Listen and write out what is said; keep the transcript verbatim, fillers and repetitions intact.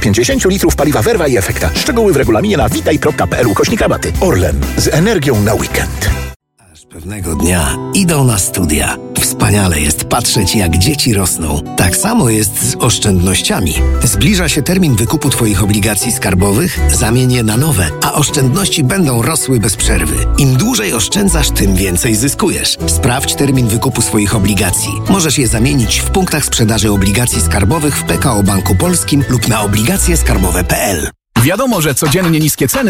pięćdziesiąt litrów paliwa Verva i Efekta. Szczegóły w regulaminie na witaj.pl ukośnik rabaty. Orlen. Z energią na weekend. Pewnego dnia idą na studia. Wspaniale jest patrzeć, jak dzieci rosną. Tak samo jest z oszczędnościami. Zbliża się termin wykupu Twoich obligacji skarbowych, zamień je na nowe, a oszczędności będą rosły bez przerwy. Im dłużej oszczędzasz, tym więcej zyskujesz. Sprawdź termin wykupu swoich obligacji. Możesz je zamienić w punktach sprzedaży obligacji skarbowych w P K O Banku Polskim lub na obligacje skarbowe kropka p l. Wiadomo, że codziennie niskie ceny